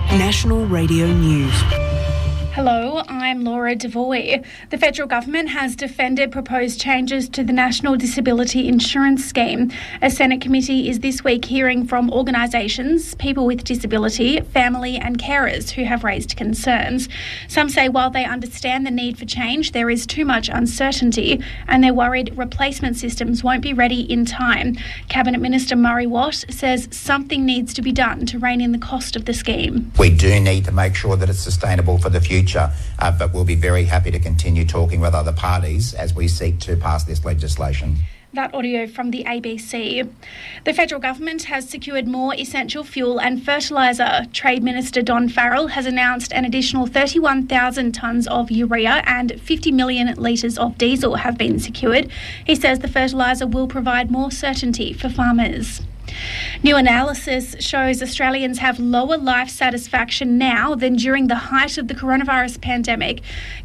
National Radio News. Hello, I'm Laura Devoy. The federal government has defended proposed changes to the National Disability Insurance Scheme. A Senate committee is this week hearing from organisations, people with disability, family and carers who have raised concerns. Some say while they understand the need for change, there is too much uncertainty and they're worried replacement systems won't be ready in time. Cabinet Minister Murray Watt says something needs to be done to rein in the cost of the scheme. We do need to make sure that it's sustainable for the future. But we'll be very happy to continue talking with other parties as we seek to pass this legislation. That audio from the ABC. The federal government has secured more essential fuel and fertiliser. Trade Minister Don Farrell has announced an additional 31,000 tonnes of urea and 50 million litres of diesel have been secured. He says the fertiliser will provide more certainty for farmers. New analysis shows Australians have lower life satisfaction now than during the height of the coronavirus pandemic.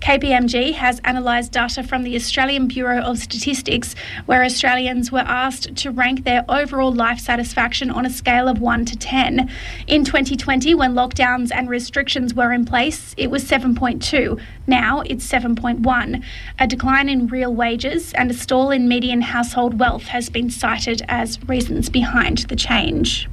KPMG has analysed data from the Australian Bureau of Statistics, where Australians were asked to rank their overall life satisfaction on a scale of 1 to 10. In 2020, when lockdowns and restrictions were in place, it was 7.2. Now it's 7.1. A decline in real wages and a stall in median household wealth has been cited as reasons behind the change.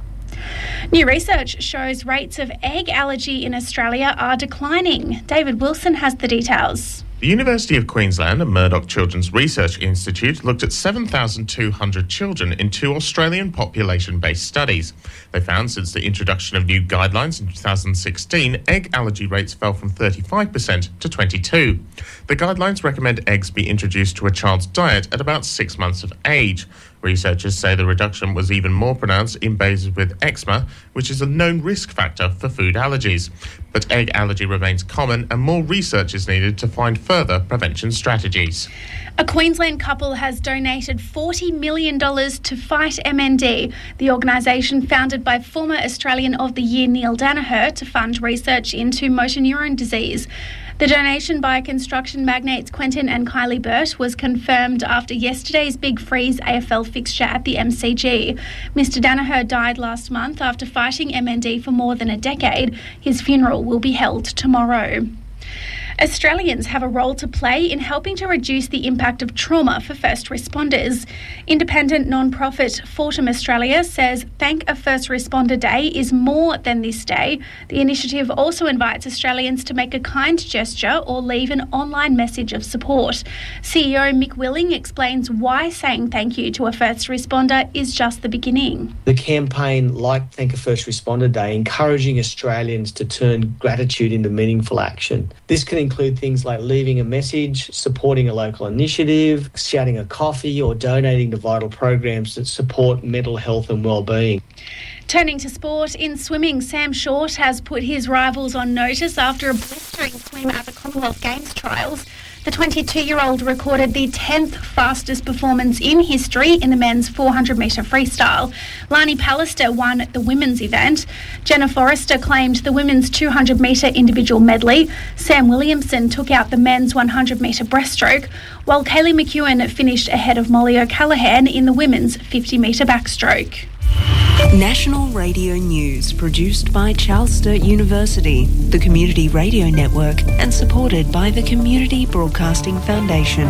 New research shows rates of egg allergy in Australia are declining. David Wilson has the details. The University of Queensland and Murdoch Children's Research Institute looked at 7,200 children in 2 Australian population-based studies. They found since the introduction of new guidelines in 2016, egg allergy rates fell from 35% to 22%. The guidelines recommend eggs be introduced to a child's diet at about 6 months of age. Researchers say the reduction was even more pronounced in babies with eczema, which is a known risk factor for food allergies. But egg allergy remains common and more research is needed to find further prevention strategies. A Queensland couple has donated $40 million to fight MND, the organisation founded by former Australian of the Year Neil Danaher to fund research into motor neurone disease. The donation by construction magnates Quentin and Kylie Burt was confirmed after yesterday's Big Freeze AFL fixture at the MCG. Mr Danaher died last month after fighting MND for more than a decade. His funeral will be held tomorrow. Australians have a role to play in helping to reduce the impact of trauma for first responders. Independent non-profit Fortum Australia says Thank a First Responder Day is more than this day. The initiative also invites Australians to make a kind gesture or leave an online message of support. CEO Mick Willing explains why saying thank you to a first responder is just the beginning. The campaign, like Thank a First Responder Day, encouraging Australians to turn gratitude into meaningful action. This can include things like leaving a message, supporting a local initiative, shouting a coffee or donating to vital programs that support mental health and well-being. Turning to sport, in swimming, Sam Short has put his rivals on notice after a blistering swim at the Commonwealth Games trials. The 22-year-old recorded the 10th fastest performance in history in the men's 400-metre freestyle. Lani Pallister won the women's event. Jenna Forrester claimed the women's 200-metre individual medley. Sam Williamson took out the men's 100-metre breaststroke, while Kaylee McEwen finished ahead of Molly O'Callaghan in the women's 50-metre backstroke. National Radio News, produced by Charles Sturt University, the Community Radio Network, and supported by the Community Broadcasting Foundation.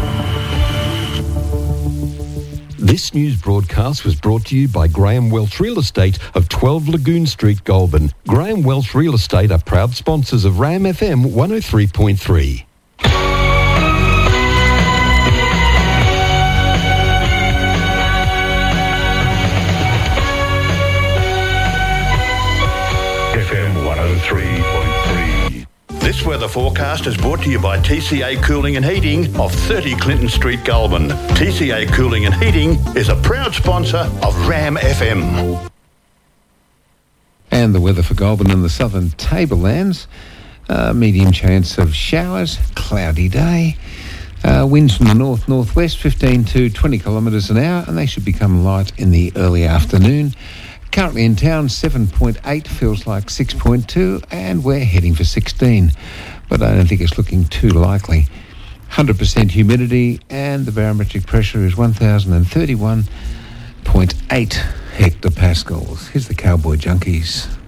This news broadcast was brought to you by Graham Welch Real Estate of 12 Lagoon Street, Goulburn. Graham Welch Real Estate are proud sponsors of RAM FM 103.3. This weather forecast is brought to you by TCA Cooling and Heating of 30 Clinton Street, Goulburn. TCA Cooling and Heating is a proud sponsor of RAM FM. And the weather for Goulburn and the southern tablelands. Medium chance of showers, cloudy day. Winds from the north-northwest, 15 to 20 kilometres an hour, and they should become light in the early afternoon. Currently in town, 7.8, feels like 6.2, and we're heading for 16. But I don't think it's looking too likely. 100% humidity, and the barometric pressure is 1,031.8 hectopascals. Here's the Cowboy Junkies.